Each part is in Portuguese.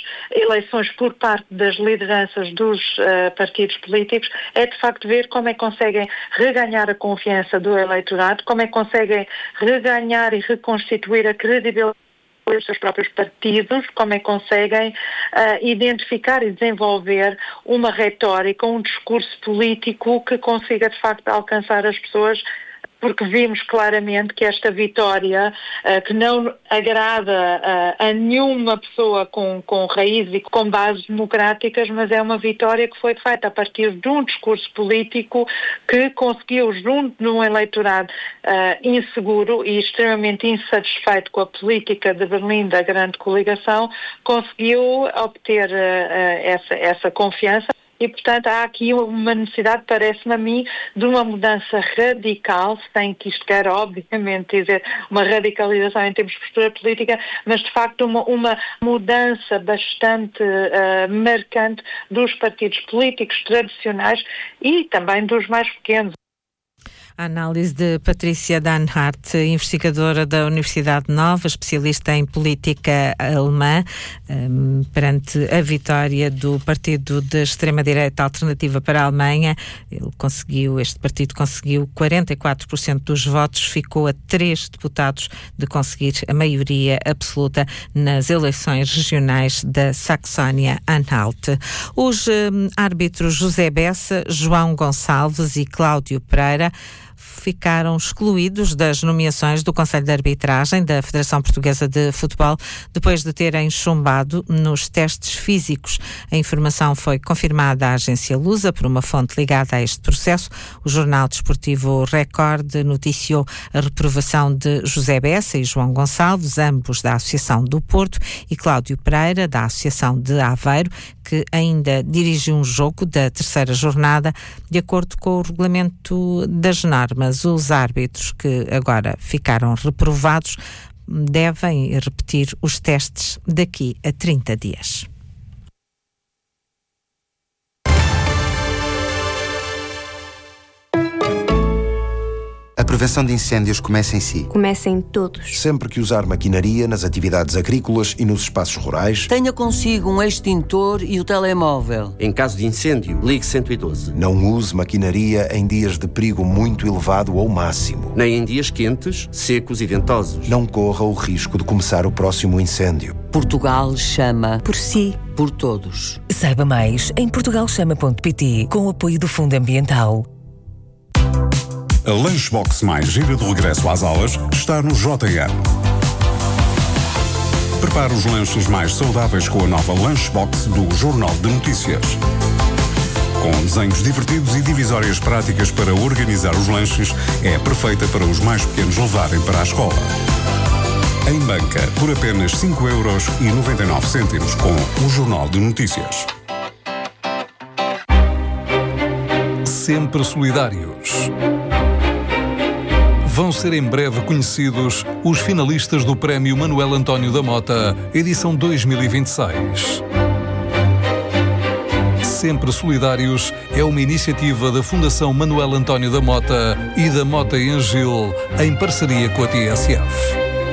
eleições por parte das lideranças dos partidos políticos é de facto ver como é que conseguem reganhar a confiança do eleitorado, como é que conseguem reganhar e reconstituir a credibilidade dos seus próprios partidos, como é que conseguem identificar e desenvolver uma retórica, um discurso político que consiga de facto alcançar as pessoas, porque vimos claramente que esta vitória, que não agrada a nenhuma pessoa com raízes e com bases democráticas, mas é uma vitória que foi feita a partir de um discurso político que conseguiu, junto de um eleitorado inseguro e extremamente insatisfeito com a política de Berlim da grande coligação, conseguiu obter essa confiança. E, portanto, há aqui uma necessidade, parece-me a mim, de uma mudança radical, sem que isto queira, obviamente, dizer uma radicalização em termos de postura política, mas, de facto, uma mudança bastante marcante dos partidos políticos tradicionais e também dos mais pequenos. A análise de Patrícia Danhart, investigadora da Universidade Nova, especialista em política alemã, perante a vitória do partido de extrema-direita Alternativa para a Alemanha. Este partido conseguiu 44% dos votos, ficou a 3 deputados de conseguir a maioria absoluta nas eleições regionais da Saxónia-Anhalt. Os árbitros José Bessa, João Gonçalves e Cláudio Pereira ficaram excluídos das nomeações do Conselho de Arbitragem da Federação Portuguesa de Futebol depois de terem chumbado nos testes físicos. A informação foi confirmada à agência Lusa por uma fonte ligada a este processo. O jornal desportivo Record noticiou a reprovação de José Bessa e João Gonçalves, ambos da Associação do Porto, e Cláudio Pereira, da Associação de Aveiro, que ainda dirige um jogo da terceira jornada. De acordo com o regulamento das normas, os árbitros que agora ficaram reprovados devem repetir os testes daqui a 30 dias. A prevenção de incêndios começa em si. Começa em todos. Sempre que usar maquinaria nas atividades agrícolas e nos espaços rurais, tenha consigo um extintor e o telemóvel. Em caso de incêndio, ligue 112. Não use maquinaria em dias de perigo muito elevado ou máximo. Nem em dias quentes, secos e ventosos. Não corra o risco de começar o próximo incêndio. Portugal chama por si, por todos. Saiba mais em portugalchama.pt, com o apoio do Fundo Ambiental. A Lunchbox mais gira do regresso às aulas está no JN. Prepare os lanches mais saudáveis com a nova Lunchbox do Jornal de Notícias. Com desenhos divertidos e divisórias práticas para organizar os lanches, é perfeita para os mais pequenos levarem para a escola. Em banca, por apenas 5,99€ com o Jornal de Notícias. Sempre solidários. Vão ser em breve conhecidos os finalistas do Prémio Manuel António da Mota, edição 2026. Sempre Solidários é uma iniciativa da Fundação Manuel António da Mota e da Mota e Angil, em parceria com a TSF.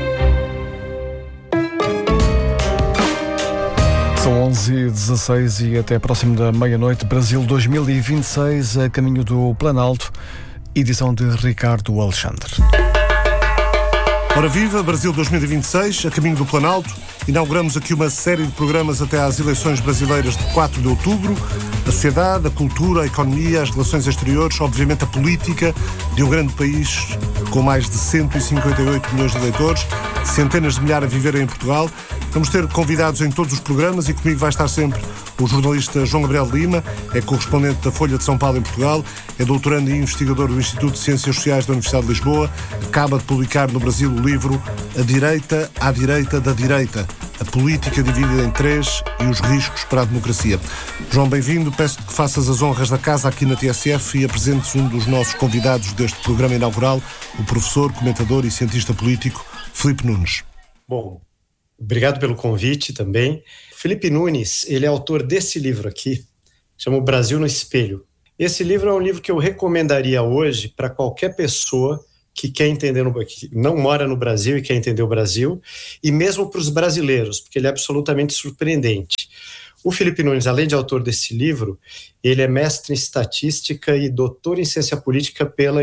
São 11h16 e até próximo da meia-noite. Brasil 2026, a caminho do Planalto. Edição de Ricardo Alexandre. Ora viva, Brasil 2026, a caminho do Planalto. Inauguramos aqui uma série de programas até às eleições brasileiras de 4 de outubro. A sociedade, a cultura, a economia, as relações exteriores, obviamente a política de um grande país com mais de 158 milhões de eleitores, centenas de milhares a viverem em Portugal. Vamos ter convidados em todos os programas e comigo vai estar sempre o jornalista João Gabriel Lima, é correspondente da Folha de São Paulo em Portugal, é doutorando e investigador do Instituto de Ciências Sociais da Universidade de Lisboa, acaba de publicar no Brasil o livro A Direita à Direita da Direita, a política dividida em três e os riscos para a democracia. João, bem-vindo, peço-te que faças as honras da casa aqui na TSF e apresentes um dos nossos convidados deste programa inaugural, o professor, comentador e cientista político Filipe Nunes. Bom, obrigado pelo convite também. Filipe Nunes, ele é autor desse livro aqui, chama O Brasil no Espelho. Esse livro é um livro que eu recomendaria hoje para qualquer pessoa que quer entender, que não mora no Brasil e quer entender o Brasil, e mesmo para os brasileiros, porque ele é absolutamente surpreendente. O Felipe Nunes, além de autor desse livro, ele é mestre em estatística e doutor em ciência política pela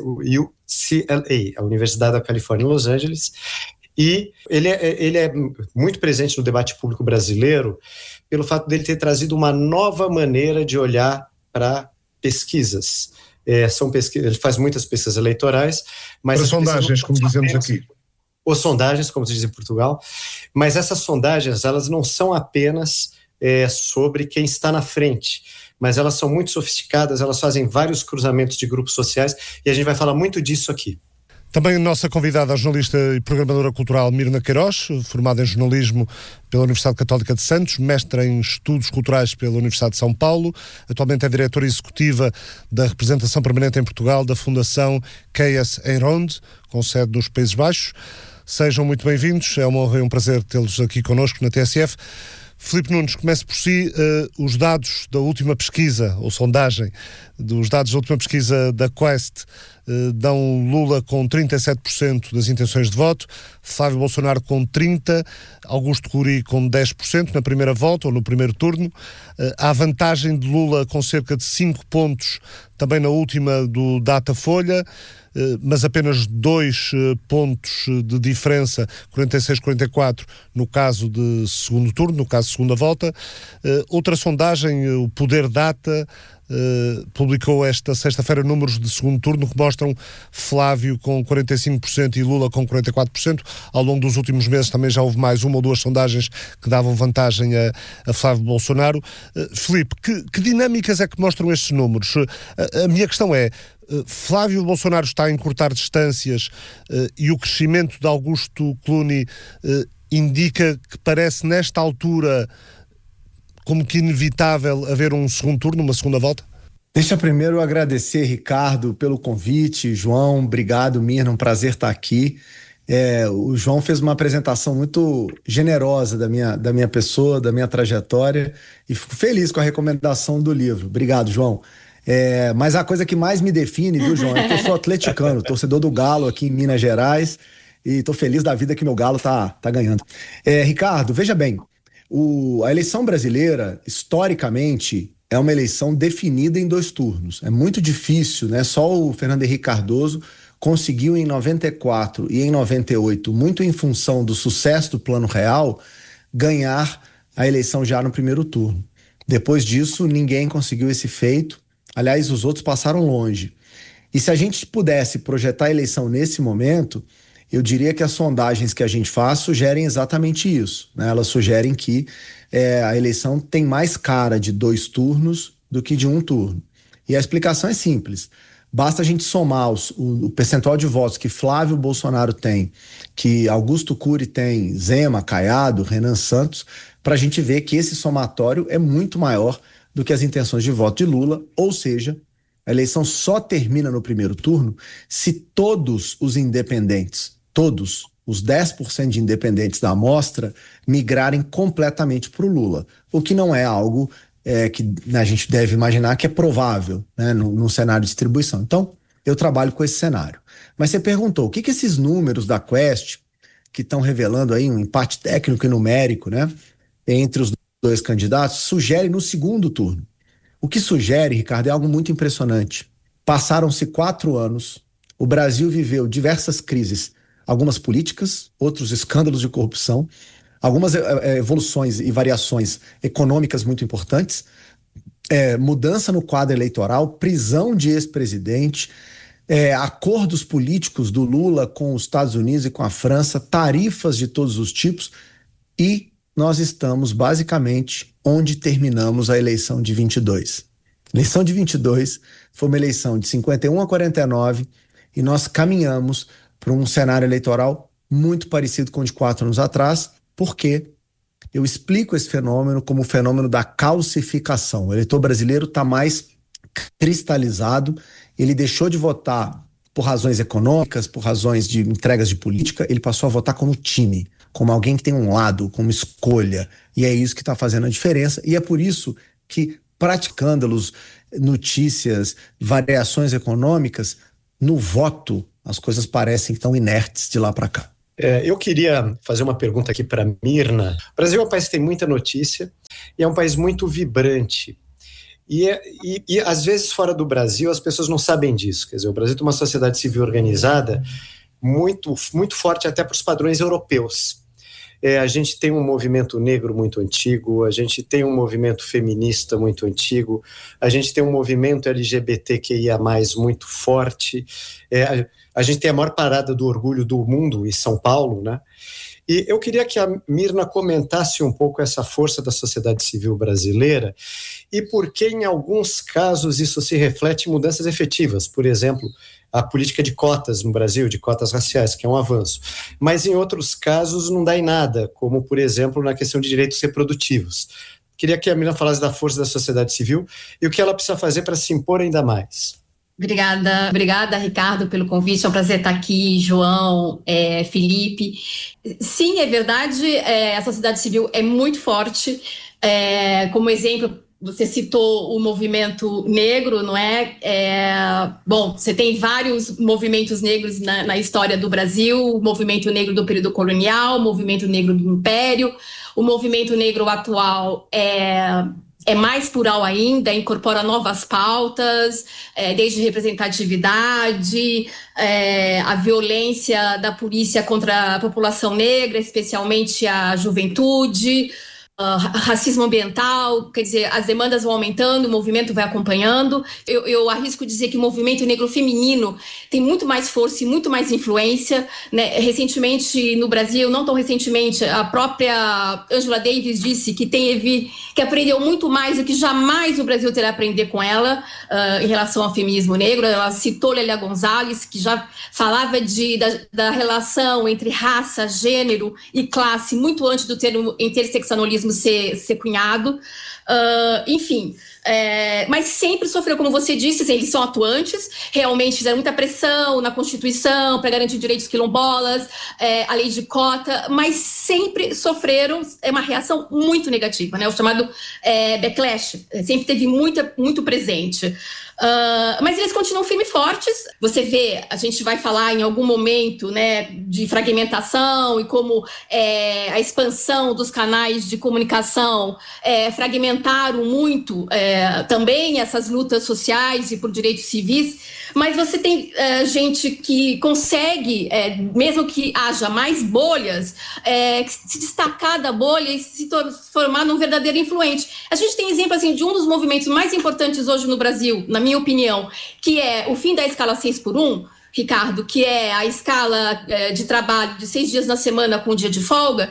UCLA, a Universidade da Califórnia em Los Angeles, e ele é muito presente no debate público brasileiro pelo fato dele ter trazido uma nova maneira de olhar para pesquisas. Ele faz muitas pesquisas eleitorais, mas... Para sondagens, como dizemos aqui. Ou sondagens, como se diz em Portugal, mas essas sondagens, elas não são apenas sobre quem está na frente, mas elas são muito sofisticadas, elas fazem vários cruzamentos de grupos sociais, e a gente vai falar muito disso aqui. Também a nossa convidada, a jornalista e programadora cultural Mirna Queiroz, formada em jornalismo pela Universidade Católica de Santos, mestra em estudos culturais pela Universidade de São Paulo, atualmente é diretora executiva da representação permanente em Portugal da Fundação Kees Eirond, com sede nos Países Baixos. Sejam muito bem-vindos, é uma honra e um prazer tê-los aqui connosco na TSF. Filipe Nunes, comece por si. Os dados da última pesquisa, ou sondagem, dos dados da última pesquisa da Quest dão Lula com 37% das intenções de voto, Flávio Bolsonaro com 30%, Augusto Curi com 10% na primeira volta ou no primeiro turno. Há vantagem de Lula com cerca de 5 pontos também na última do Datafolha, mas apenas 2 pontos de diferença, 46-44, no caso de segundo turno, no caso de segunda volta. Outra sondagem, o Poder Data, publicou esta sexta-feira números de segundo turno que mostram Flávio com 45% e Lula com 44%. Ao longo dos últimos meses também já houve mais uma ou duas sondagens que davam vantagem a Flávio Bolsonaro. Filipe, que dinâmicas é que mostram estes números? A minha questão é, Flávio Bolsonaro está a encurtar distâncias e o crescimento de Augusto Clooney indica que parece nesta altura como que inevitável haver um segundo turno, uma segunda volta? Deixa primeiro agradecer, Ricardo, pelo convite. João, obrigado, Mirna, um prazer estar aqui. O João fez uma apresentação muito generosa da minha pessoa, da minha trajetória, e fico feliz com a recomendação do livro. Obrigado, João. Mas a coisa que mais me define, viu, João, é que eu sou atleticano, torcedor do Galo aqui em Minas Gerais, e estou feliz da vida que meu Galo tá ganhando. Ricardo, veja bem, a eleição brasileira, historicamente, é uma eleição definida em 2 turnos. É muito difícil, né? Só o Fernando Henrique Cardoso conseguiu em 94 e em 98, muito em função do sucesso do Plano Real, ganhar a eleição já no primeiro turno. Depois disso, ninguém conseguiu esse feito. Aliás, os outros passaram longe. E se a gente pudesse projetar a eleição nesse momento, eu diria que as sondagens que a gente faz sugerem exatamente isso, né? Elas sugerem que a eleição tem mais cara de 2 turnos do que de 1 turno. E a explicação é simples. Basta a gente somar o percentual de votos que Flávio Bolsonaro tem, que Augusto Curi tem, Zema, Caiado, Renan Santos, para a gente ver que esse somatório é muito maior do que as intenções de voto de Lula, ou seja, a eleição só termina no primeiro turno se todos os independentes, todos os 10% de independentes da amostra migrarem completamente para o Lula, o que não é algo que a gente deve imaginar que é provável, né, no cenário de distribuição. Então, eu trabalho com esse cenário. Mas você perguntou, o que esses números da Quest, que estão revelando aí um empate técnico e numérico, né, entre os 2 candidatos, sugerem no segundo turno? O que sugere, Ricardo, é algo muito impressionante. Passaram-se 4 anos, o Brasil viveu diversas crises, algumas políticas, outros escândalos de corrupção, algumas evoluções e variações econômicas muito importantes, mudança no quadro eleitoral, prisão de ex-presidente, acordos políticos do Lula com os Estados Unidos e com a França, tarifas de todos os tipos, e nós estamos basicamente onde terminamos a eleição de 22. A eleição de 22 foi uma eleição de 51 a 49 e nós caminhamos para um cenário eleitoral muito parecido com o de 4 anos atrás, porque eu explico esse fenômeno como o fenômeno da calcificação. O eleitor brasileiro está mais cristalizado, ele deixou de votar por razões econômicas, por razões de entregas de política, ele passou a votar como time, como alguém que tem um lado, como escolha, e é isso que está fazendo a diferença, e é por isso que escândalos, notícias, variações econômicas, no voto, As coisas parecem que estão inertes de lá para cá. Eu queria fazer uma pergunta aqui para Mirna. O Brasil é um país que tem muita notícia e é um país muito vibrante. E às vezes fora do Brasil as pessoas não sabem disso. Quer dizer, o Brasil tem uma sociedade civil organizada muito, muito forte até para os padrões europeus. A gente tem um movimento negro muito antigo, a gente tem um movimento feminista muito antigo, a gente tem um movimento LGBTQIA+, muito forte, a gente tem a maior parada do orgulho do mundo em São Paulo, né? E eu queria que a Mirna comentasse um pouco essa força da sociedade civil brasileira e por que, em alguns casos, isso se reflete em mudanças efetivas. Por exemplo, a política de cotas no Brasil, de cotas raciais, que é um avanço. Mas, em outros casos, não dá em nada, como, por exemplo, na questão de direitos reprodutivos. Queria que a Mirna falasse da força da sociedade civil e o que ela precisa fazer para se impor ainda mais. Obrigada, Ricardo, pelo convite. É um prazer estar aqui, João, Felipe. Sim, é verdade, a sociedade civil é muito forte. Como exemplo, você citou o movimento negro, não é? Bom, você tem vários movimentos negros na história do Brasil, o movimento negro do período colonial, o movimento negro do Império, o movimento negro atual é mais plural ainda, incorpora novas pautas, desde representatividade, a violência da polícia contra a população negra, especialmente a juventude, racismo ambiental, quer dizer, as demandas vão aumentando, o movimento vai acompanhando. Eu arrisco dizer que o movimento negro feminino tem muito mais força e muito mais influência, né? Recentemente, no Brasil, não tão recentemente, a própria Angela Davis disse que aprendeu muito mais do que jamais o Brasil terá a aprender com ela em relação ao feminismo negro. Ela citou Lélia Gonzalez, que já falava da relação entre raça, gênero e classe muito antes do termo interseccionalismo ser cunhado, enfim, mas sempre sofreu, como você disse, assim, eles são atuantes, realmente fizeram muita pressão na Constituição para garantir direitos quilombolas, a lei de cota, mas sempre sofreram uma reação muito negativa, né? O chamado backlash, sempre teve muito presente. Mas eles continuam firmes e fortes. Você vê, a gente vai falar em algum momento, né, de fragmentação e como a expansão dos canais de comunicação fragmentaram muito também essas lutas sociais e por direitos civis. Mas você tem gente que consegue, mesmo que haja mais bolhas, se destacar da bolha e se formar num verdadeiro influente. A gente tem exemplo assim, de um dos movimentos mais importantes hoje no Brasil, na minha opinião, que é o fim da escala 6x1, Ricardo, que é a escala de trabalho de 6 dias na semana com um dia de folga,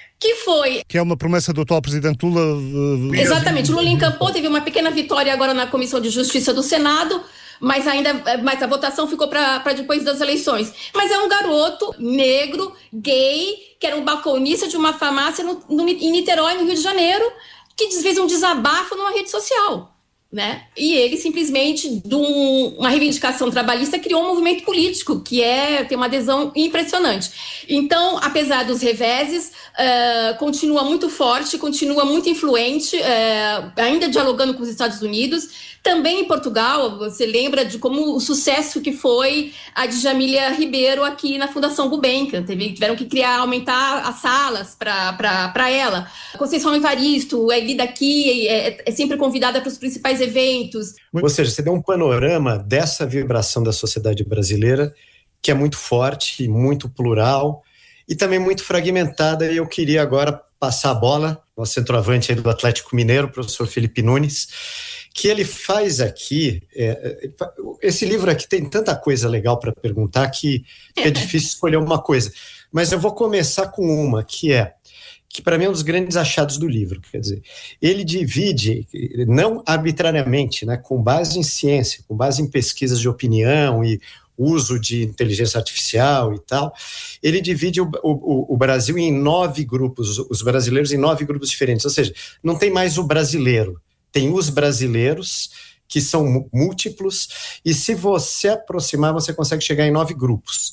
que é uma promessa do atual presidente Lula. Exatamente, Lula encampou, teve uma pequena vitória agora na Comissão de Justiça do Senado, mas a votação ficou para depois das eleições. Mas é um garoto negro, gay, que era um balconista de uma farmácia em Niterói, no Rio de Janeiro, que fez um desabafo numa rede social, né? E ele simplesmente, de uma reivindicação trabalhista, criou um movimento político que tem uma adesão impressionante. Então, apesar dos reveses, continua muito forte, continua muito influente, ainda dialogando com os Estados Unidos. Também em Portugal, você lembra de como o sucesso que foi a Djamília Ribeiro aqui na Fundação Gulbenkian. Tiveram que aumentar as salas para ela. Conceição Evaristo é lida aqui, é sempre convidada para os principais eventos. Ou seja, você deu um panorama dessa vibração da sociedade brasileira, que é muito forte, muito plural e também muito fragmentada. E eu queria agora passar a bola ao centroavante aí do Atlético Mineiro, o professor Felipe Nunes, que ele faz aqui, esse livro aqui tem tanta coisa legal para perguntar que é difícil escolher uma coisa, mas eu vou começar com uma, que para mim é um dos grandes achados do livro, quer dizer, ele divide, não arbitrariamente, né, com base em ciência, com base em pesquisas de opinião e uso de inteligência artificial e tal, ele divide o Brasil em 9 grupos, os brasileiros em 9 grupos diferentes, ou seja, não tem mais o brasileiro, tem os brasileiros, que são múltiplos, e se você aproximar, você consegue chegar em 9 grupos.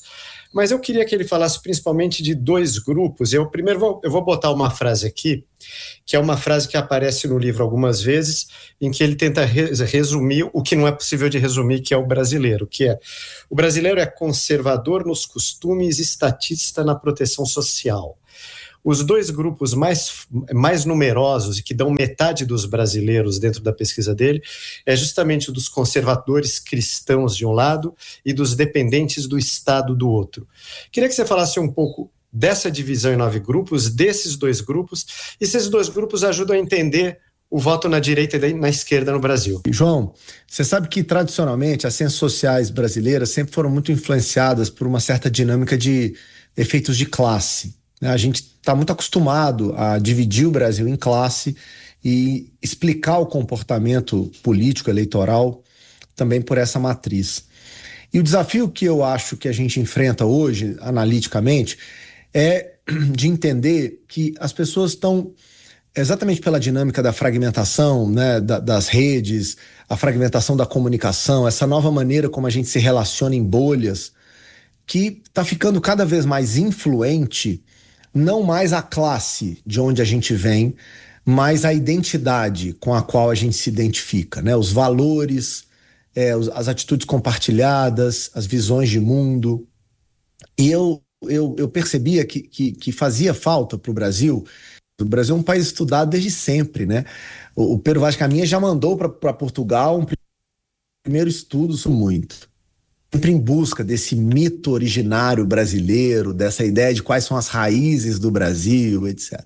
Mas eu queria que ele falasse principalmente de dois grupos. Eu vou botar uma frase aqui, que é uma frase que aparece no livro algumas vezes, em que ele tenta resumir o que não é possível de resumir, que é o brasileiro, que é: o brasileiro é conservador nos costumes, estatista na proteção social. Os dois grupos mais numerosos e que dão metade dos brasileiros dentro da pesquisa dele é justamente o dos conservadores cristãos de um lado e dos dependentes do Estado do outro. Queria que você falasse um pouco dessa divisão em 9 grupos, desses dois grupos, e se esses dois grupos ajudam a entender o voto na direita e na esquerda no Brasil. João, você sabe que tradicionalmente as ciências sociais brasileiras sempre foram muito influenciadas por uma certa dinâmica de efeitos de classe. A gente está muito acostumado a dividir o Brasil em classe e explicar o comportamento político, eleitoral, também por essa matriz. E o desafio que eu acho que a gente enfrenta hoje, analiticamente, é de entender que as pessoas estão, exatamente pela dinâmica da fragmentação, né, das redes, a fragmentação da comunicação, essa nova maneira como a gente se relaciona em bolhas, que está ficando cada vez mais influente, não mais a classe de onde a gente vem, mas a identidade com a qual a gente se identifica, né? Os valores, as atitudes compartilhadas, as visões de mundo. E eu percebia que fazia falta para o Brasil. O Brasil é um país estudado desde sempre, né? O Pedro Vaz Caminha já mandou para Portugal um primeiro estudo sobre muito. Sempre em busca desse mito originário brasileiro, dessa ideia de quais são as raízes do Brasil, etc.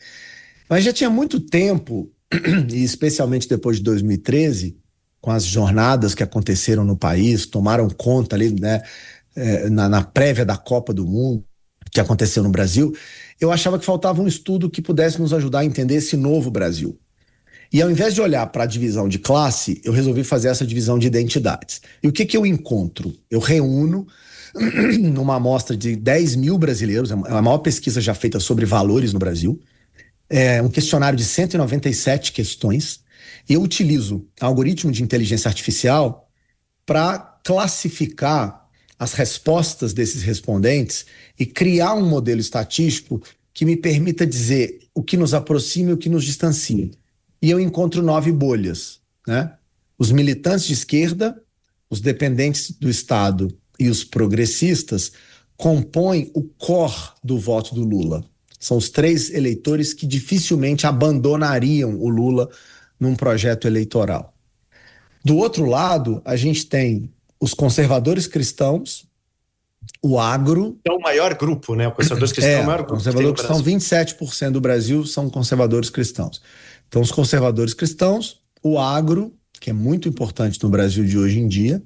Mas já tinha muito tempo, e especialmente depois de 2013, com as jornadas que aconteceram no país, tomaram conta ali, né, na prévia da Copa do Mundo, que aconteceu no Brasil, eu achava que faltava um estudo que pudesse nos ajudar a entender esse novo Brasil. E ao invés de olhar para a divisão de classe, eu resolvi fazer essa divisão de identidades. E o que eu encontro? Eu reúno numa amostra de 10 mil brasileiros, é a maior pesquisa já feita sobre valores no Brasil, um questionário de 197 questões, e eu utilizo algoritmo de inteligência artificial para classificar as respostas desses respondentes e criar um modelo estatístico que me permita dizer o que nos aproxima e o que nos distancia. E eu encontro 9 bolhas, né? Os militantes de esquerda, os dependentes do Estado e os progressistas compõem o core do voto do Lula. São os 3 eleitores que dificilmente abandonariam o Lula num projeto eleitoral. Do outro lado, a gente tem os conservadores cristãos, o agro... É o maior grupo, né? O conservadores cristãos é o maior grupo. Conservadores cristãos, 27% do Brasil são conservadores cristãos. Então, os conservadores cristãos, o agro, que é muito importante no Brasil de hoje em dia,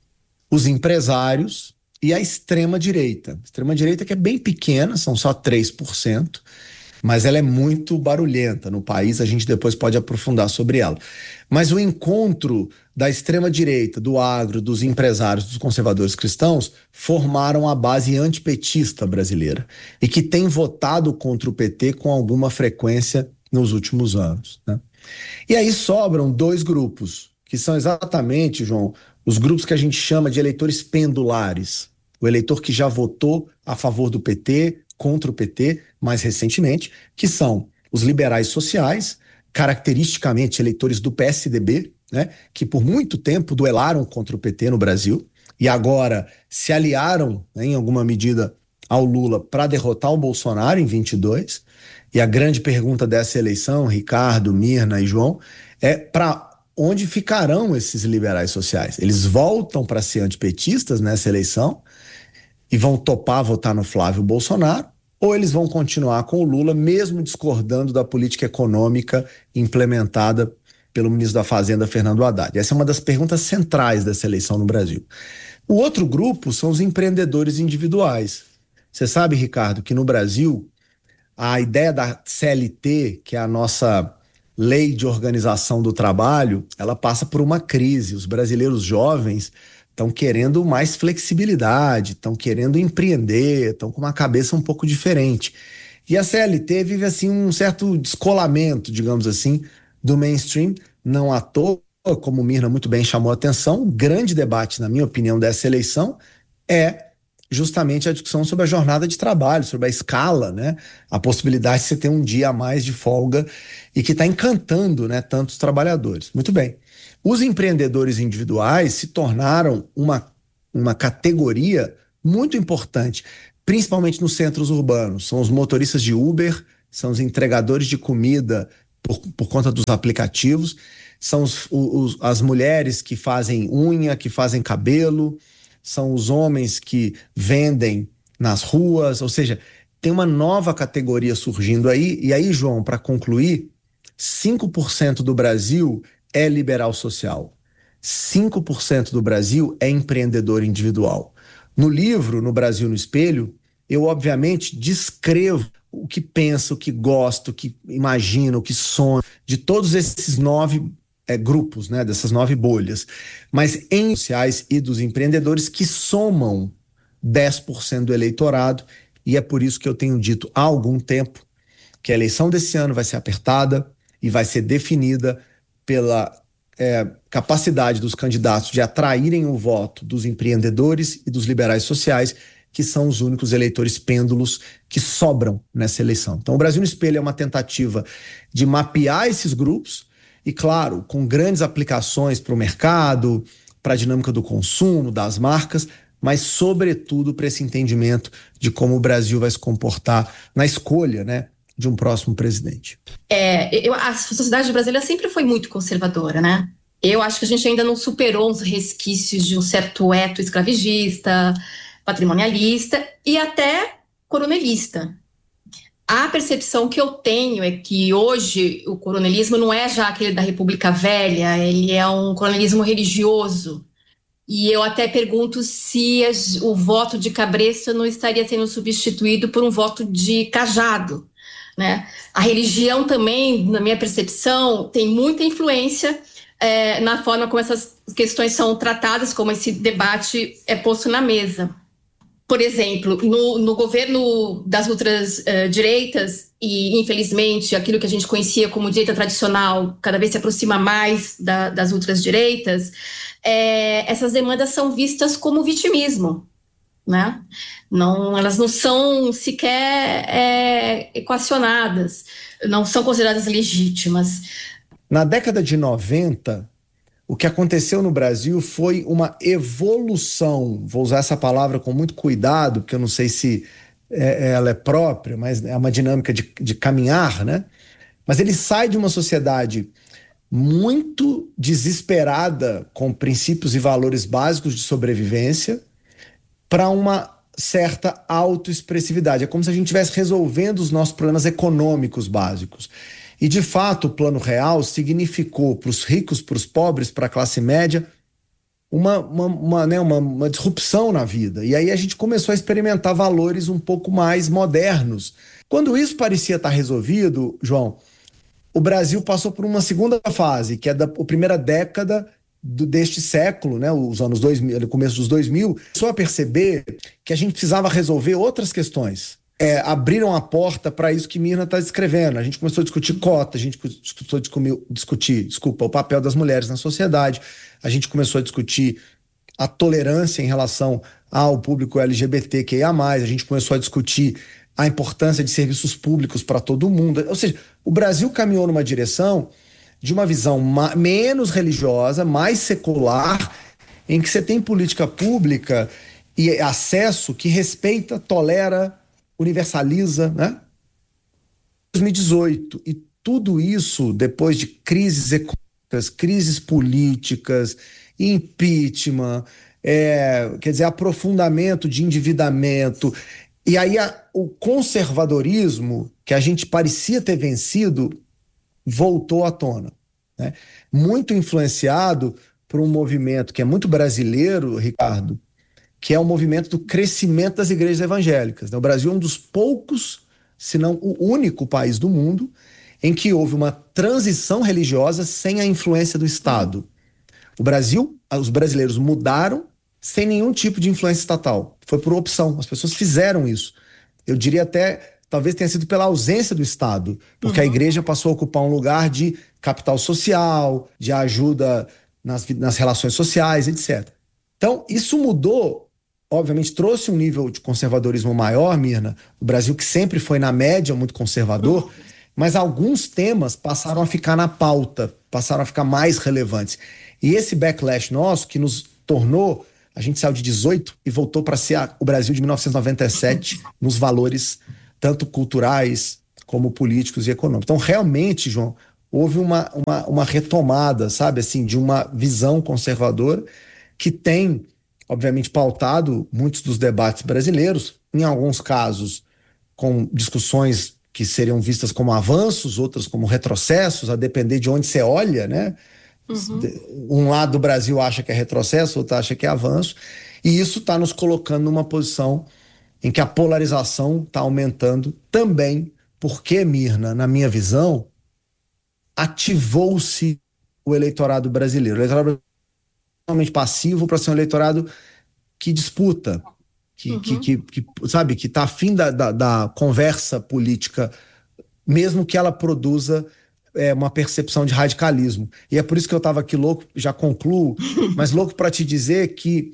os empresários e a extrema-direita. Extrema-direita que é bem pequena, são só 3%, mas ela é muito barulhenta no país, a gente depois pode aprofundar sobre ela. Mas o encontro da extrema-direita, do agro, dos empresários, dos conservadores cristãos, formaram a base antipetista brasileira e que tem votado contra o PT com alguma frequência nos últimos anos, né? E aí sobram 2 grupos, que são exatamente, João, os grupos que a gente chama de eleitores pendulares. O eleitor que já votou a favor do PT, contra o PT, mais recentemente, que são os liberais sociais, caracteristicamente eleitores do PSDB, né, que por muito tempo duelaram contra o PT no Brasil e agora se aliaram, né, em alguma medida ao Lula para derrotar o Bolsonaro em 22. E a grande pergunta dessa eleição, Ricardo, Mirna e João, é para onde ficarão esses liberais sociais? Eles voltam para ser antipetistas nessa eleição e vão topar votar no Flávio Bolsonaro, ou eles vão continuar com o Lula, mesmo discordando da política econômica implementada pelo ministro da Fazenda, Fernando Haddad? Essa é uma das perguntas centrais dessa eleição no Brasil. O outro grupo são os empreendedores individuais. Você sabe, Ricardo, que no Brasil a ideia da CLT, que é a nossa lei de organização do trabalho, ela passa por uma crise. Os brasileiros jovens estão querendo mais flexibilidade, estão querendo empreender, estão com uma cabeça um pouco diferente. E a CLT vive assim um certo descolamento, digamos assim, do mainstream. Não à toa, como o Mirna muito bem chamou a atenção, o grande debate, na minha opinião, dessa eleição é justamente a discussão sobre a jornada de trabalho, sobre a escala, né? A possibilidade de você ter um dia a mais de folga e que está encantando, né, tantos trabalhadores. Muito bem. Os empreendedores individuais se tornaram uma categoria muito importante, principalmente nos centros urbanos. São os motoristas de Uber, são os entregadores de comida por conta dos aplicativos, são as mulheres que fazem unha, que fazem cabelo, são os homens que vendem nas ruas, ou seja, tem uma nova categoria surgindo aí. E aí, João, para concluir, 5% do Brasil é liberal social. 5% do Brasil é empreendedor individual. No livro, No Brasil no Espelho, eu obviamente descrevo o que penso, o que gosto, o que imagino, o que sonho, de todos esses 9 grupos, né, dessas 9 bolhas, mas em sociais e dos empreendedores que somam 10% do eleitorado, e é por isso que eu tenho dito há algum tempo que a eleição desse ano vai ser apertada e vai ser definida pela capacidade dos candidatos de atraírem o voto dos empreendedores e dos liberais sociais, que são os únicos eleitores pêndulos que sobram nessa eleição. Então, o Brasil no Espelho é uma tentativa de mapear esses grupos e, claro, com grandes aplicações para o mercado, para a dinâmica do consumo, das marcas, mas, sobretudo, para esse entendimento de como o Brasil vai se comportar na escolha, né, de um próximo presidente. A sociedade brasileira sempre foi muito conservadora, né? Eu acho que a gente ainda não superou os resquícios de um certo eto escravagista, patrimonialista e até coronelista. A percepção que eu tenho é que hoje o coronelismo não é já aquele da República Velha, ele é um coronelismo religioso. E eu até pergunto se o voto de cabresto não estaria sendo substituído por um voto de cajado, né? A religião também, na minha percepção, tem muita influência na forma como essas questões são tratadas, como esse debate é posto na mesa. Por exemplo, no governo das ultradireitas, e infelizmente aquilo que a gente conhecia como direita tradicional cada vez se aproxima mais das ultradireitas, essas demandas são vistas como vitimismo, né? Elas não são sequer equacionadas, não são consideradas legítimas. Na década de 90, o que aconteceu no Brasil foi uma evolução, vou usar essa palavra com muito cuidado, porque eu não sei se ela é própria, mas é uma dinâmica de caminhar, né? Mas ele sai de uma sociedade muito desesperada com princípios e valores básicos de sobrevivência para uma certa autoexpressividade. É como se a gente estivesse resolvendo os nossos problemas econômicos básicos. E, de fato, o Plano Real significou para os ricos, para os pobres, para a classe média, uma disrupção na vida. E aí a gente começou a experimentar valores um pouco mais modernos. Quando isso parecia estar resolvido, João, o Brasil passou por uma segunda fase, que é a primeira década deste século, né, os anos 2000, no começo dos 2000, começou a perceber que a gente precisava resolver outras questões. Abriram a porta para isso que Mirna está descrevendo. A gente começou a discutir cota, a gente começou a discutir, o papel das mulheres na sociedade, a gente começou a discutir a tolerância em relação ao público LGBTQIA+, a gente começou a discutir a importância de serviços públicos para todo mundo. Ou seja, o Brasil caminhou numa direção de uma visão menos religiosa, mais secular, em que você tem política pública e acesso que respeita, tolera, universaliza, né? 2018, e tudo isso depois de crises econômicas, crises políticas, impeachment, quer dizer, aprofundamento de endividamento, e aí o conservadorismo que a gente parecia ter vencido voltou à tona, né? Muito influenciado por um movimento que é muito brasileiro, Ricardo, que é o movimento do crescimento das igrejas evangélicas. O Brasil é um dos poucos, se não o único país do mundo em que houve uma transição religiosa sem a influência do Estado. O Brasil, os brasileiros mudaram sem nenhum tipo de influência estatal. Foi por opção, as pessoas fizeram isso. Eu diria até, talvez tenha sido pela ausência do Estado, porque a igreja passou a ocupar um lugar de capital social, de ajuda nas relações sociais, etc. Então, isso mudou, obviamente, trouxe um nível de conservadorismo maior, Mirna. O Brasil, que sempre foi, na média, muito conservador, mas alguns temas passaram a ficar na pauta, passaram a ficar mais relevantes. E esse backlash nosso, que nos tornou, a gente saiu de 18 e voltou para ser o Brasil de 1997 nos valores tanto culturais como políticos e econômicos. Então, realmente, João, houve uma retomada, sabe, assim, de uma visão conservadora que tem, obviamente, pautado muitos dos debates brasileiros, em alguns casos com discussões que seriam vistas como avanços, outras como retrocessos, a depender de onde você olha, né? Um lado do Brasil acha que é retrocesso, outro acha que é avanço, e isso está nos colocando numa posição em que a polarização está aumentando também, porque, Mirna, na minha visão, ativou-se o eleitorado brasileiro. O eleitorado totalmente passivo para ser um eleitorado que disputa, que sabe, que está afim da conversa política, mesmo que ela produza uma percepção de radicalismo. E é por isso que eu estava aqui louco, já concluo, mas louco para te dizer que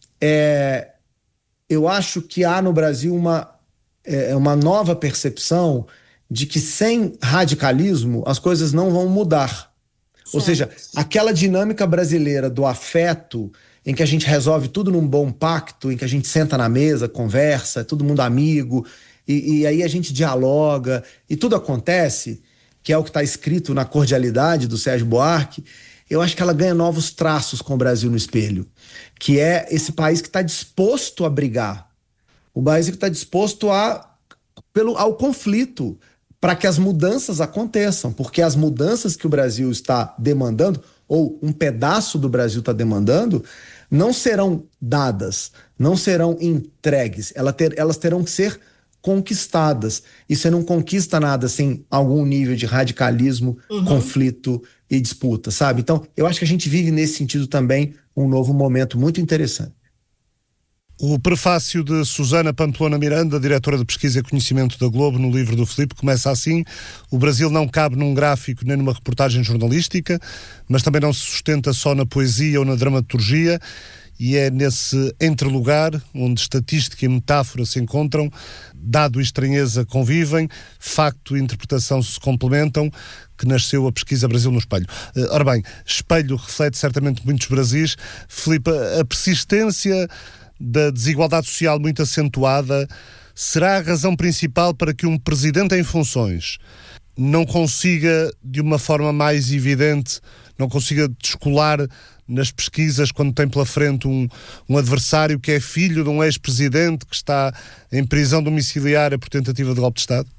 eu acho que há no Brasil uma nova percepção de que sem radicalismo as coisas não vão mudar. Certo. Ou seja, aquela dinâmica brasileira do afeto, em que a gente resolve tudo num bom pacto, em que a gente senta na mesa, conversa, todo mundo amigo, e aí a gente dialoga, e tudo acontece, que é o que está escrito na Cordialidade do Sérgio Buarque, eu acho que ela ganha novos traços com o Brasil no espelho, que é esse país que está disposto a brigar, o país que está disposto ao conflito, para que as mudanças aconteçam, porque as mudanças que o Brasil está demandando, ou um pedaço do Brasil está demandando, não serão dadas, não serão entregues, elas terão que ser conquistadas. E você não conquista nada sem algum nível de radicalismo, conflito e disputa, sabe? Então, eu acho que a gente vive nesse sentido também um novo momento muito interessante. O prefácio de Susana Pamplona Miranda, diretora de Pesquisa e Conhecimento da Globo, no livro do Filipe, começa assim: o Brasil não cabe num gráfico nem numa reportagem jornalística, mas também não se sustenta só na poesia ou na dramaturgia, e é nesse entrelugar, onde estatística e metáfora se encontram, dado e estranheza convivem, facto e interpretação se complementam, que nasceu a pesquisa Brasil no Espelho. Ora bem, espelho reflete certamente muitos Brasis. Filipe, a persistência da desigualdade social muito acentuada será a razão principal para que um presidente em funções não consiga, de uma forma mais evidente, não consiga descolar nas pesquisas quando tem pela frente um adversário que é filho de um ex-presidente que está em prisão domiciliária por tentativa de golpe de Estado?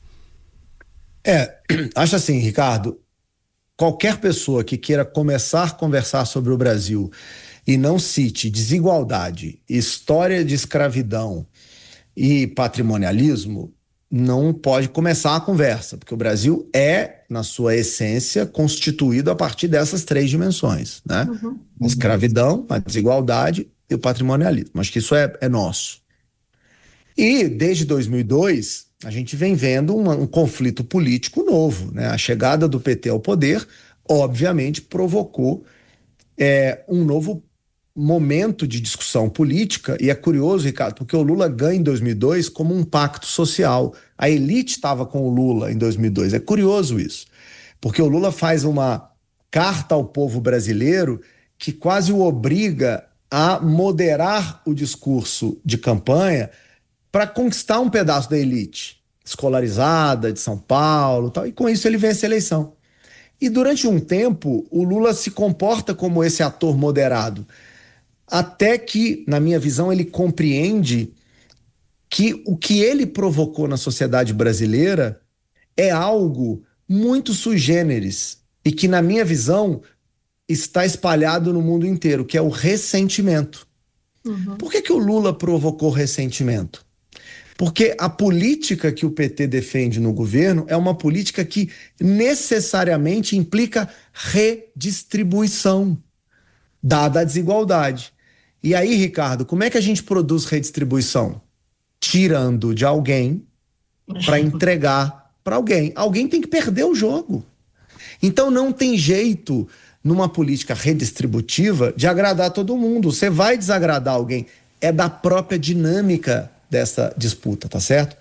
Acho assim, Ricardo, qualquer pessoa que queira começar a conversar sobre o Brasil e não cite desigualdade, história de escravidão e patrimonialismo, não pode começar a conversa, porque o Brasil é, na sua essência, constituído a partir dessas três dimensões, né? A escravidão, a desigualdade e o patrimonialismo. Acho que isso é nosso. E, desde 2002, a gente vem vendo um conflito político novo, né? A chegada do PT ao poder, obviamente, provocou um novo momento de discussão política, e é curioso, Ricardo, porque o Lula ganha em 2002 como um pacto social. A elite estava com o Lula em 2002. É curioso isso, porque o Lula faz uma carta ao povo brasileiro que quase o obriga a moderar o discurso de campanha para conquistar um pedaço da elite escolarizada de São Paulo, tal, e com isso ele vence a eleição. E durante um tempo, o Lula se comporta como esse ator moderado, até que, na minha visão, ele compreende que o que ele provocou na sociedade brasileira é algo muito sui generis e que, na minha visão, está espalhado no mundo inteiro, que é o ressentimento. Por que o Lula provocou ressentimento? Porque a política que o PT defende no governo é uma política que necessariamente implica redistribuição, dada a desigualdade. E aí, Ricardo, como é que a gente produz redistribuição? Tirando de alguém para entregar para alguém. Alguém tem que perder o jogo. Então não tem jeito, numa política redistributiva, de agradar todo mundo. Você vai desagradar alguém. é da própria dinâmica dessa disputa, tá certo?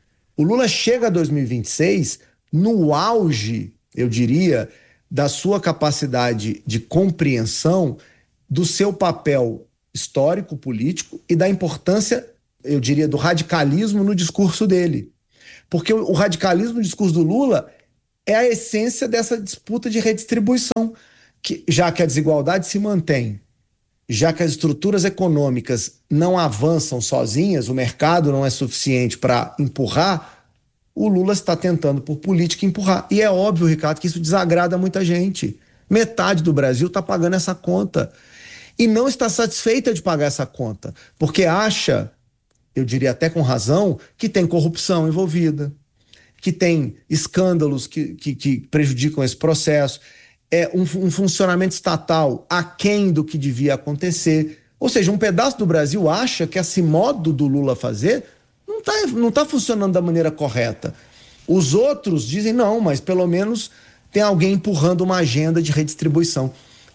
O Lula chega a 2026 no auge, eu diria, da sua capacidade de compreensão do seu papel histórico, político e da importância, eu diria, do radicalismo no discurso dele. Porque o radicalismo no discurso do Lula é a essência dessa disputa de redistribuição, que, já que a desigualdade se mantém, já que as estruturas econômicas não avançam sozinhas, o mercado não é suficiente para empurrar, o Lula está tentando, por política, empurrar. E é óbvio, Ricardo, que isso desagrada muita gente. Metade do Brasil está pagando essa conta. E não está satisfeita de pagar essa conta, porque acha, eu diria até com razão, que tem corrupção envolvida, que tem escândalos que prejudicam esse processo, é um funcionamento estatal aquém do que devia acontecer. Ou seja, um pedaço do Brasil acha que esse modo do Lula fazer não tá funcionando da maneira correta. Os outros dizem, não, mas pelo menos tem alguém empurrando uma agenda de redistribuição.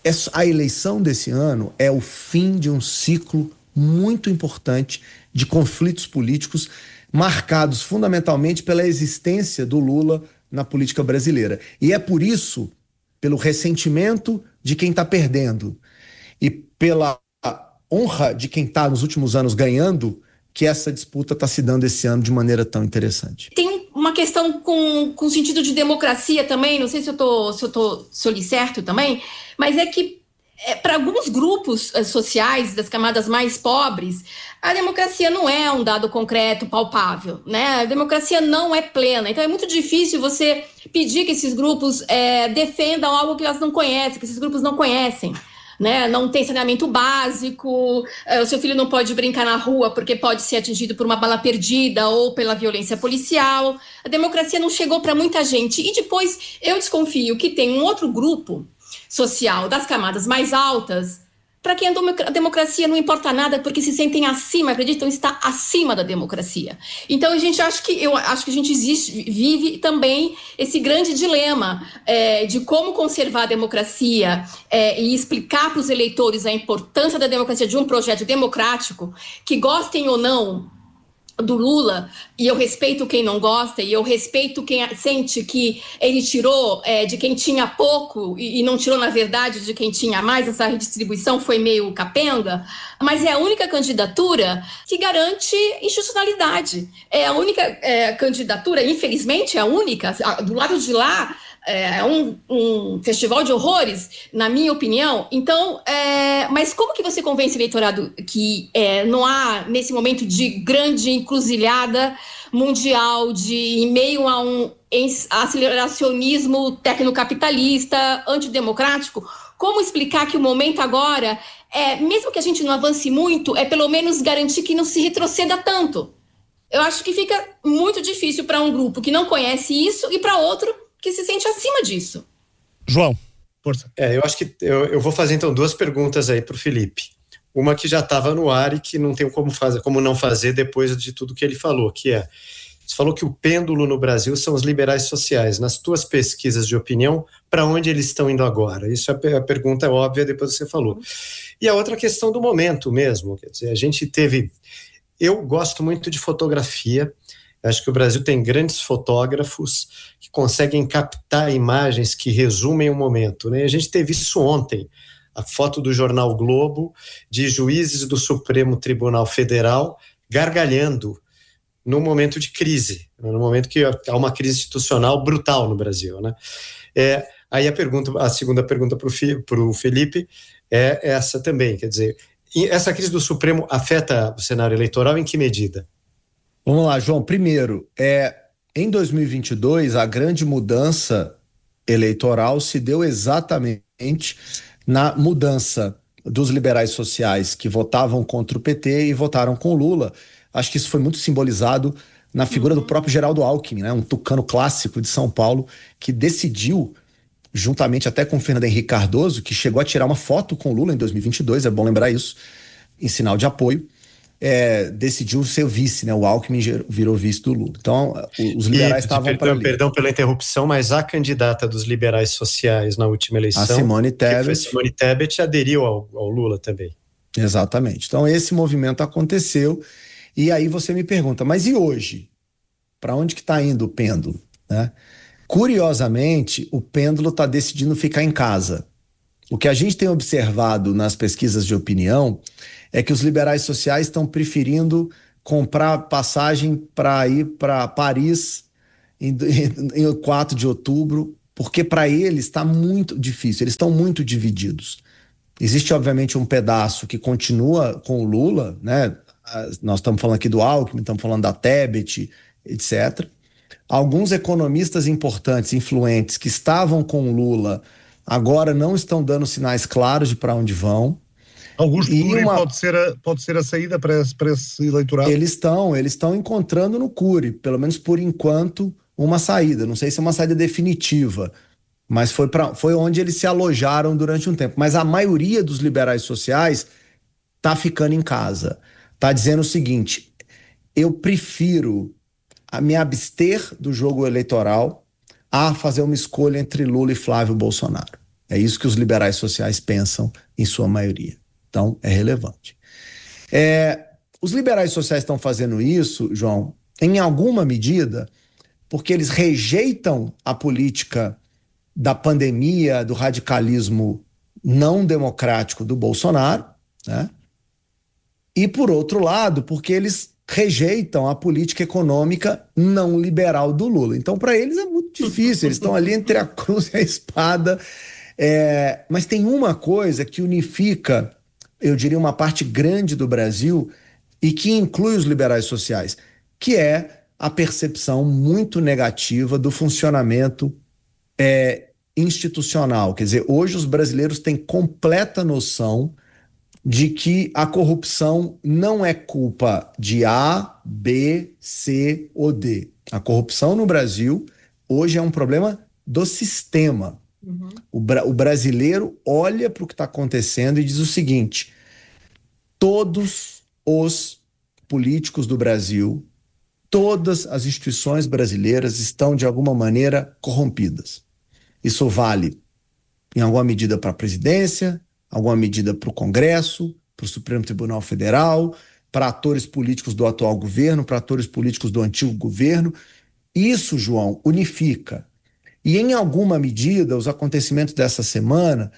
A eleição desse ano é o fim de um ciclo muito importante de conflitos políticos marcados fundamentalmente pela existência do Lula na política brasileira. E é por isso, pelo ressentimento de quem está perdendo e pela honra de quem está nos últimos anos ganhando, que essa disputa está se dando esse ano de maneira tão interessante. Tem uma questão com sentido de democracia também, não sei se eu li certo também, mas é que para alguns grupos sociais das camadas mais pobres, a democracia não é um dado concreto, palpável, né? A democracia não é plena, então é muito difícil você pedir que esses grupos defendam algo que elas não conhecem, que esses grupos não conhecem. Né? Não tem saneamento básico, o seu filho não pode brincar na rua porque pode ser atingido por uma bala perdida ou pela violência policial. A democracia não chegou para muita gente. E depois eu desconfio que tem um outro grupo social das camadas mais altas para quem a democracia não importa nada porque se sentem acima, acreditam estar acima da democracia. Então eu acho que a gente vive também esse grande dilema de como conservar a democracia e explicar para os eleitores a importância da democracia, de um projeto democrático, que gostem ou não do Lula, e eu respeito quem não gosta, e eu respeito quem sente que ele tirou de quem tinha pouco e não tirou, na verdade, de quem tinha mais. Essa redistribuição foi meio capenga, mas é a única candidatura que garante institucionalidade. É a única candidatura, infelizmente, é a única, do lado de lá, é um festival de horrores, na minha opinião. Então, mas como que você convence o eleitorado que não há, nesse momento de grande encruzilhada mundial, em meio a um aceleracionismo tecnocapitalista, antidemocrático, como explicar que o momento agora, mesmo que a gente não avance muito, é pelo menos garantir que não se retroceda tanto? Eu acho que fica muito difícil para um grupo que não conhece isso e para outro que se sente acima disso. João, força. Eu acho que eu vou fazer então duas perguntas aí para o Felipe. Uma que já estava no ar e que não tem como não fazer depois de tudo que ele falou, que você falou que o pêndulo no Brasil são os liberais sociais. Nas tuas pesquisas de opinião, para onde eles estão indo agora? Isso é a pergunta óbvia, depois você falou. E a outra questão do momento mesmo, quer dizer, a gente teve... Eu gosto muito de fotografia. Acho que o Brasil tem grandes fotógrafos que conseguem captar imagens que resumem o momento, né? A gente teve isso ontem, a foto do jornal Globo de juízes do Supremo Tribunal Federal gargalhando no momento de crise, no momento que há uma crise institucional brutal no Brasil, né? Aí a segunda pergunta para o Felipe é essa também, quer dizer, essa crise do Supremo afeta o cenário eleitoral em que medida? Vamos lá, João. Primeiro, em 2022, a grande mudança eleitoral se deu exatamente na mudança dos liberais sociais que votavam contra o PT e votaram com o Lula. Acho que isso foi muito simbolizado na figura do próprio Geraldo Alckmin, né? Um tucano clássico de São Paulo que decidiu, juntamente até com o Fernando Henrique Cardoso, que chegou a tirar uma foto com o Lula em 2022, é bom lembrar isso, em sinal de apoio, decidiu ser vice, né? O Alckmin virou vice do Lula. Então, os liberais estavam para ali. Perdão pela interrupção, mas a candidata dos liberais sociais na última eleição, a Simone Tebet, Simone Tebet, aderiu ao Lula também. Exatamente. Então, esse movimento aconteceu. E aí você me pergunta, mas e hoje? Para onde que está indo o pêndulo? Né? Curiosamente, o pêndulo está decidindo ficar em casa. O que a gente tem observado nas pesquisas de opinião é que os liberais sociais estão preferindo comprar passagem para ir para Paris em 4 de outubro, porque para eles está muito difícil, eles estão muito divididos. Existe, obviamente, um pedaço que continua com o Lula, né? Nós estamos falando aqui do Alckmin, estamos falando da Tebet, etc. Alguns economistas importantes, influentes, que estavam com o Lula, agora não estão dando sinais claros de para onde vão. Augusto Cury pode ser a saída para esse eleitorado? Eles estão encontrando no Cury, pelo menos por enquanto, uma saída. Não sei se é uma saída definitiva, mas foi onde eles se alojaram durante um tempo. Mas a maioria dos liberais sociais está ficando em casa. Está dizendo o seguinte: eu prefiro me abster do jogo eleitoral a fazer uma escolha entre Lula e Flávio Bolsonaro. É isso que os liberais sociais pensam em sua maioria. Então, é relevante. Os liberais sociais estão fazendo isso, João, em alguma medida, porque eles rejeitam a política da pandemia, do radicalismo não democrático do Bolsonaro, né? E, por outro lado, porque eles rejeitam a política econômica não liberal do Lula. Então, para eles é muito difícil, eles estão ali entre a cruz e a espada. Mas tem uma coisa que unifica, eu diria, uma parte grande do Brasil e que inclui os liberais sociais, que é a percepção muito negativa do funcionamento institucional. Quer dizer, hoje os brasileiros têm completa noção de que a corrupção não é culpa de A, B, C ou D. A corrupção no Brasil hoje é um problema do sistema. Uhum. O brasileiro olha para o que está acontecendo e diz o seguinte: todos os políticos do Brasil, todas as instituições brasileiras estão de alguma maneira corrompidas. Isso vale em alguma medida para a presidência, alguma medida para o Congresso, para o Supremo Tribunal Federal, para atores políticos do atual governo, para atores políticos do antigo governo. Isso, João, unifica. E, em alguma medida, os acontecimentos dessa semana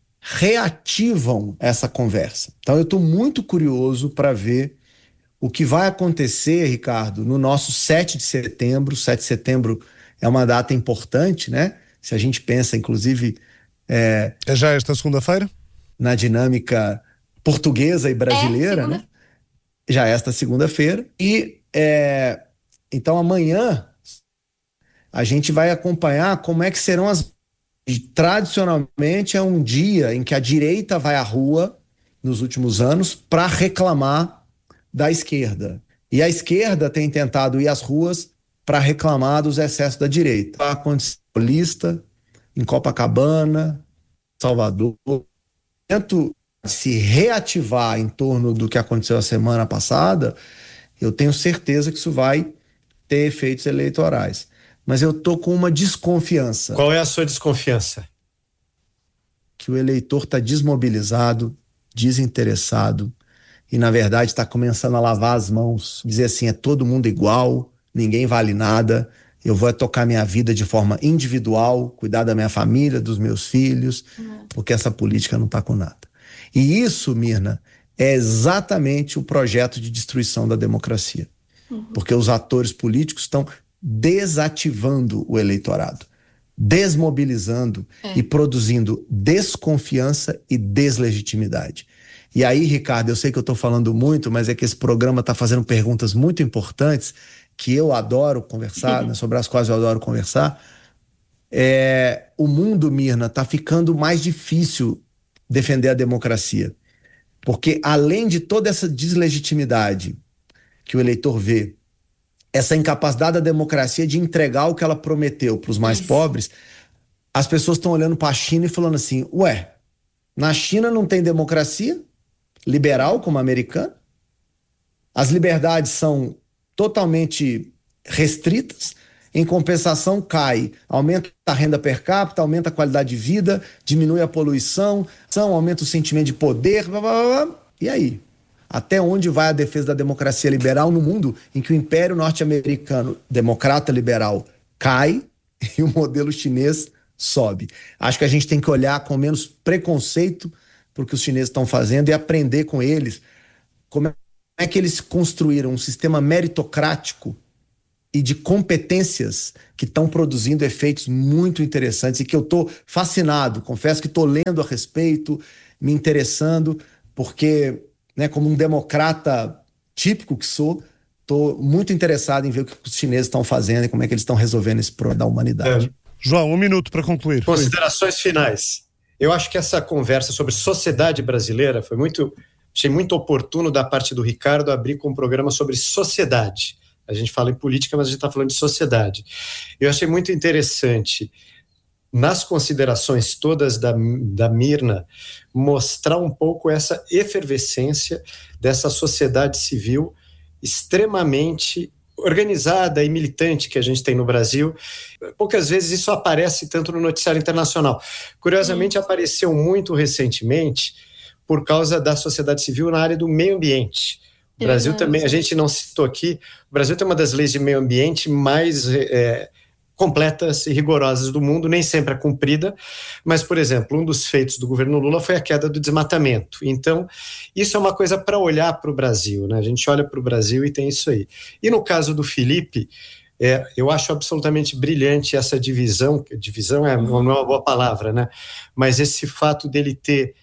reativam essa conversa. Então, eu estou muito curioso para ver o que vai acontecer, Ricardo, no nosso 7 de setembro. 7 de setembro é uma data importante, né? Se a gente pensa, inclusive... É já esta segunda-feira? Na dinâmica portuguesa e brasileira, né? Já esta segunda-feira. E, então, amanhã, a gente vai acompanhar como é que serão as... Tradicionalmente, é um dia em que a direita vai à rua, nos últimos anos, para reclamar da esquerda. E a esquerda tem tentado ir às ruas para reclamar dos excessos da direita. Aconteceu em Paulista, em Copacabana, Salvador. Tento se reativar em torno do que aconteceu a semana passada, eu tenho certeza que isso vai ter efeitos eleitorais. Mas eu tô com uma desconfiança. Qual é a sua desconfiança? Que o eleitor está desmobilizado, desinteressado e, na verdade, está começando a lavar as mãos, dizer assim, é todo mundo igual, ninguém vale nada, eu vou tocar minha vida de forma individual, cuidar da minha família, dos meus filhos, porque essa política não está com nada. E isso, Mirna, é exatamente o projeto de destruição da democracia. Porque os atores políticos estão desativando o eleitorado, desmobilizando e produzindo desconfiança e deslegitimidade. E aí, Ricardo, eu sei que eu estou falando muito, mas é que esse programa está fazendo perguntas muito importantes que eu adoro conversar, né, sobre as quais eu adoro conversar. O mundo, Mirna, está ficando mais difícil defender a democracia. Porque além de toda essa deslegitimidade que o eleitor vê, essa incapacidade da democracia de entregar o que ela prometeu para os mais pobres, as pessoas estão olhando para a China e falando assim, na China não tem democracia liberal como a americana, as liberdades são totalmente restritas, em compensação cai, aumenta a renda per capita, aumenta a qualidade de vida, diminui a poluição, aumenta o sentimento de poder, blá, blá, blá. E aí? Até onde vai a defesa da democracia liberal no mundo em que o Império Norte-Americano democrata liberal cai e o modelo chinês sobe? Acho que a gente tem que olhar com menos preconceito para o que os chineses estão fazendo e aprender com eles como é que eles construíram um sistema meritocrático e de competências que estão produzindo efeitos muito interessantes e que eu estou fascinado. Confesso que estou lendo a respeito, me interessando, porque, né, como um democrata típico que sou, estou muito interessado em ver o que os chineses estão fazendo e como é que eles estão resolvendo esse problema da humanidade. João, 1 minuto para concluir. Considerações finais. Eu acho que essa conversa sobre sociedade brasileira achei muito oportuno da parte do Ricardo abrir com um programa sobre sociedade. A gente fala em política, mas a gente está falando de sociedade. Eu achei muito interessante, nas considerações todas da Mirna, mostrar um pouco essa efervescência dessa sociedade civil extremamente organizada e militante que a gente tem no Brasil. Poucas vezes isso aparece tanto no noticiário internacional. Curiosamente, apareceu muito recentemente por causa da sociedade civil na área do meio ambiente. O Brasil também, a gente não citou aqui, o Brasil tem uma das leis de meio ambiente mais completas e rigorosas do mundo, nem sempre é cumprida, mas, por exemplo, um dos feitos do governo Lula foi a queda do desmatamento. Então, isso é uma coisa para olhar para o Brasil, né? A gente olha para o Brasil e tem isso aí. E no caso do Felipe, eu acho absolutamente brilhante essa divisão não é uma boa palavra, né? Mas esse fato dele ter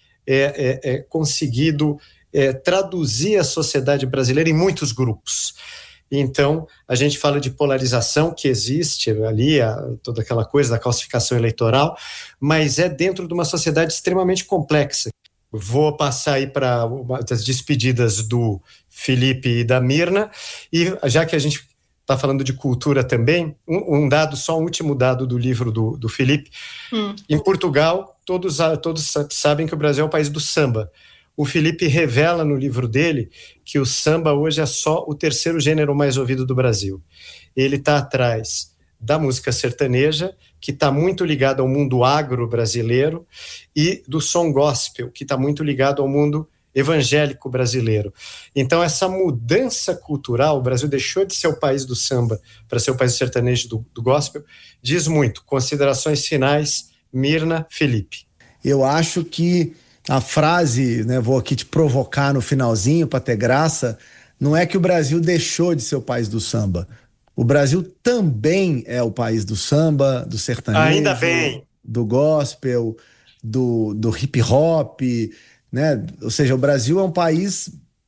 conseguido traduzir a sociedade brasileira em muitos grupos. Então, a gente fala de polarização que existe ali, toda aquela coisa da calcificação eleitoral, mas é dentro de uma sociedade extremamente complexa. Vou passar aí para as despedidas do Felipe e da Mirna, e já que a gente está falando de cultura também, um último dado do livro do Felipe. Em Portugal, todos sabem que o Brasil é o país do samba. O Felipe revela no livro dele que o samba hoje é só o 3º gênero mais ouvido do Brasil. Ele está atrás da música sertaneja, que está muito ligado ao mundo agro brasileiro, e do som gospel, que está muito ligado ao mundo evangélico brasileiro. Então, essa mudança cultural, o Brasil deixou de ser o país do samba para ser o país do sertanejo do gospel, diz muito. Considerações finais, Mirna, Felipe. Eu acho que a frase, né, vou aqui te provocar no finalzinho para ter graça, não é que o Brasil deixou de ser o país do samba. O Brasil também é o país do samba, do sertanejo, ainda bem, do gospel, do hip hop, né? Ou seja, o Brasil é um país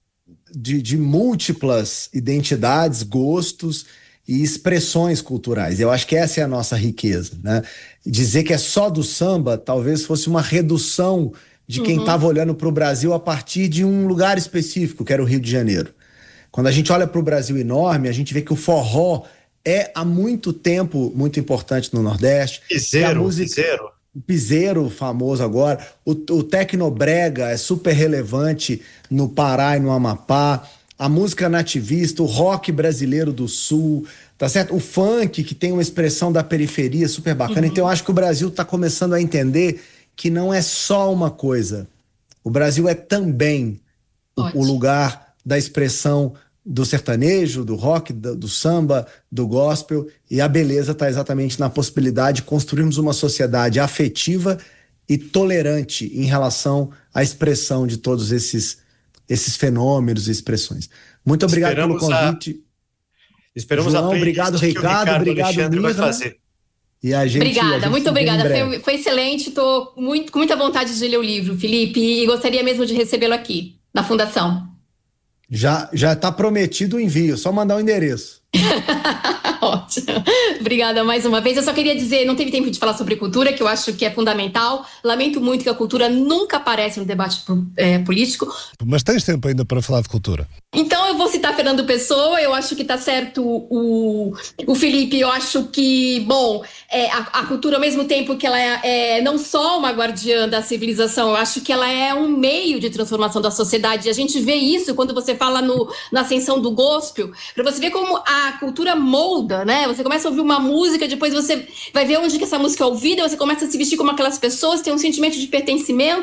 de múltiplas identidades, gostos e expressões culturais. Eu acho que essa é a nossa riqueza, né? Dizer que é só do samba talvez fosse uma redução de quem estava olhando para o Brasil a partir de um lugar específico, que era o Rio de Janeiro. Quando a gente olha para o Brasil enorme, a gente vê que o forró é há muito tempo muito importante no Nordeste. Piseiro famoso agora. O tecnobrega é super relevante no Pará e no Amapá. A música nativista, o rock brasileiro do Sul, tá certo? O funk, que tem uma expressão da periferia super bacana. Então eu acho que o Brasil está começando a entender que não é só uma coisa. O Brasil é também o lugar da expressão do sertanejo, do rock, do samba, do gospel, e a beleza está exatamente na possibilidade de construirmos uma sociedade afetiva e tolerante em relação à expressão de todos esses fenômenos e expressões. Muito obrigado pelo convite. Esperamos João, obrigado, Ricardo, obrigado, Mirna. E a gente, obrigada, muito obrigada. Foi excelente. Estou com muita vontade de ler o livro, Felipe, e gostaria mesmo de recebê-lo aqui, na Fundação. Já está prometido o envio, só mandar o endereço. Ótimo. Obrigada mais uma vez. Eu só queria dizer, não teve tempo de falar sobre cultura, que eu acho que é fundamental. Lamento muito que a cultura nunca aparece no debate político. Mas tens tempo ainda para falar de cultura. Então eu vou citar Fernando Pessoa, eu acho que está certo o Felipe, eu acho que, bom, a cultura ao mesmo tempo que ela é não só uma guardiã da civilização, eu acho que ela é um meio de transformação da sociedade. E a gente vê isso quando você fala na ascensão do gospel, para você ver como a cultura molda, né? Você começa a ouvir uma música, depois você vai ver onde que essa música é ouvida, você começa a se vestir como aquelas pessoas, tem um sentimento de pertencimento.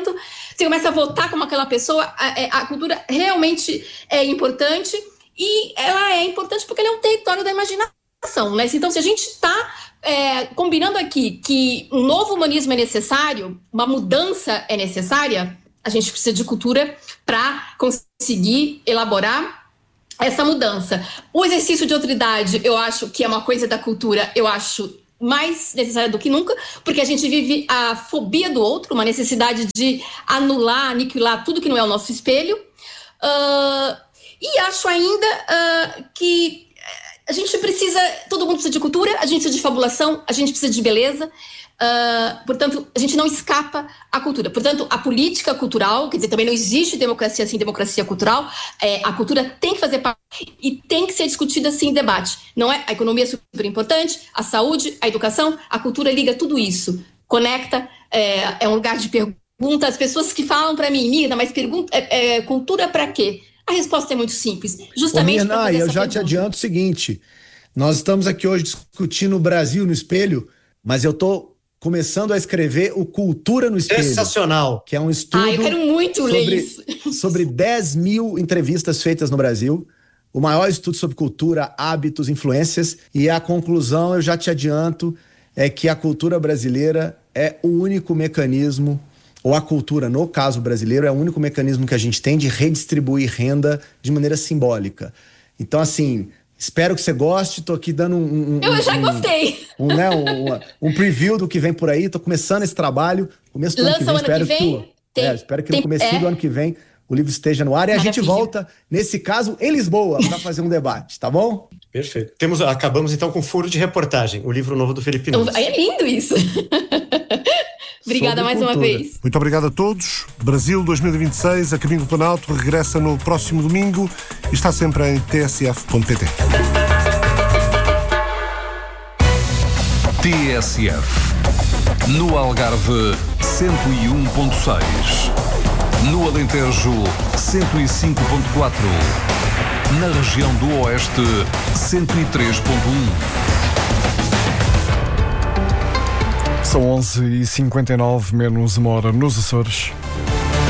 você começa a votar como aquela pessoa. A cultura realmente é importante, e ela é importante porque ela é um território da imaginação, né? Então, se a gente está combinando aqui que um novo humanismo é necessário, uma mudança é necessária, a gente precisa de cultura para conseguir elaborar essa mudança. O exercício de autoridade, eu acho que é uma coisa da cultura, eu acho mais necessária do que nunca, porque a gente vive a fobia do outro, uma necessidade de anular, aniquilar tudo que não é o nosso espelho. E acho ainda que a gente precisa, todo mundo precisa de cultura, a gente precisa de fabulação, a gente precisa de beleza. Portanto, a gente não escapa à cultura. Portanto, a política cultural, quer dizer, também não existe democracia sem democracia cultural. A cultura tem que fazer parte e tem que ser discutida assim em debate. Não é? A economia é super importante, a saúde, a educação, a cultura liga tudo isso, conecta, é um lugar de pergunta. As pessoas que falam para mim, Mirna, mas cultura para quê? A resposta é muito simples. Justamente. Mirna, eu já te adianto o seguinte: nós estamos aqui hoje discutindo o Brasil no espelho, mas eu estou começando a escrever o Cultura no Espelho. Sensacional. Que é um estudo eu quero muito ler isso. Sobre 10 mil entrevistas feitas no Brasil. O maior estudo sobre cultura, hábitos, influências. E a conclusão, eu já te adianto, é que a cultura brasileira é o único mecanismo, ou a cultura, no caso brasileiro, é o único mecanismo que a gente tem de redistribuir renda de maneira simbólica. Então, assim, espero que você goste. Tô aqui dando eu já gostei. Um preview do que vem por aí. Tô começando esse trabalho. Começo do ano que vem. Espero que no comecinho do ano que vem o livro esteja no ar. E a gente volta, nesse caso, em Lisboa, para fazer um debate, tá bom? Perfeito. Acabamos então com Furo de Reportagem, o livro novo do Felipe Nunes. É lindo isso. Obrigada mais uma vez. Muito obrigado a todos. Brasil 2026, a caminho do Planalto, regressa no próximo domingo e está sempre em tsf.pt. TSF. No Algarve, 101.6. No Alentejo, 105.4. Na região do Oeste, 103.1. São 11h59, menos uma hora nos Açores.